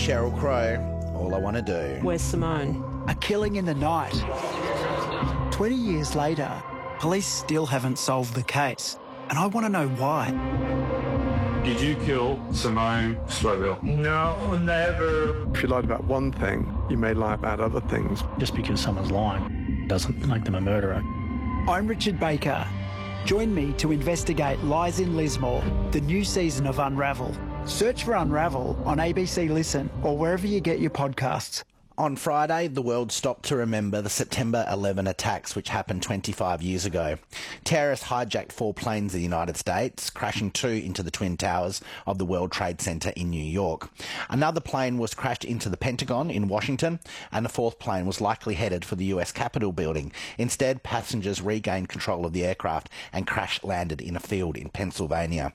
Sheryl Crow, All I Want to Do. Where's Simone? A killing in the night. 20 years later, police still haven't solved the case, and I want to know why. Did you kill Simone Scoville? No, never. If you lied about one thing, you may lie about other things. Just because someone's lying doesn't make them a murderer. I'm Richard Baker. Join me to investigate Lies in Lismore, the new season of Unravel. Search for Unravel on ABC Listen or wherever you get your podcasts. On Friday, the world stopped to remember the September 11 attacks which happened 25 years ago. Terrorists hijacked 4 planes in the United States, crashing 2 into the Twin Towers of the World Trade Center in New York. Another plane was crashed into the Pentagon in Washington, and the 4th plane was likely headed for the US Capitol building. Instead, passengers regained control of the aircraft and crash-landed in a field in Pennsylvania.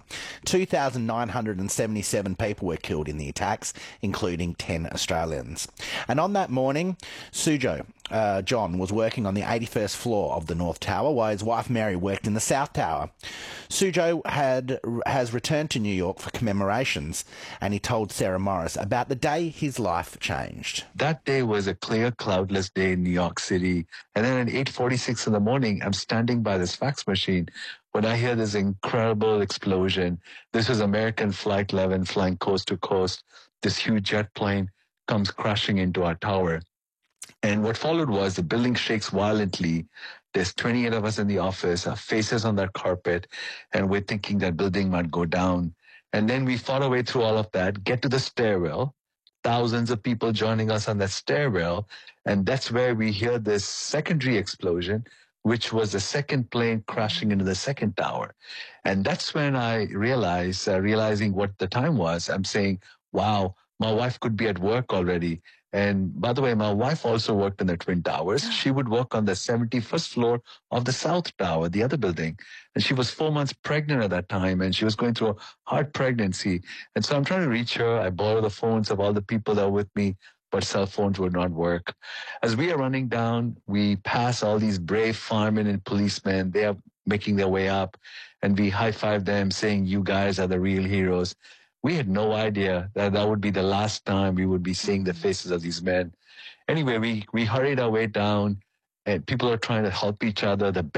2,977 people were killed in the attacks, including 10 Australians. And on that morning, Sujo, John, was working on the 81st floor of the North Tower, while his wife Mary worked in the South Tower. Sujo has returned to New York for commemorations, and he told Sarah Morris about the day his life changed. That day was a clear, cloudless day in New York City. And then at 8:46 in the morning, I'm standing by this fax machine when I hear this incredible explosion. This was American Flight 11 flying coast to coast. This huge jet plane comes crashing into our tower. And what followed was the building shakes violently. There's 28 of us in the office, our faces on that carpet, and we're thinking that building might go down. And then we fought our way through all of that, get to the stairwell, thousands of people joining us on that stairwell, and that's where we hear this secondary explosion, which was the second plane crashing into the second tower. And that's when I realized, realizing what the time was, I'm saying, wow, my wife could be at work already. And by the way, my wife also worked in the Twin Towers. She would work on the 71st floor of the South Tower, the other building. And she was 4 months pregnant at that time, and she was going through a hard pregnancy. And so I'm trying to reach her. I borrow the phones of all the people that were with me, but cell phones would not work. As we are running down, we pass all these brave firemen and policemen. They are making their way up, and we high-five them, saying, "You guys are the real heroes." We had no idea that that would be the last time we would be seeing the faces of these men. Anyway, we hurried our way down, and people are trying to help each other. The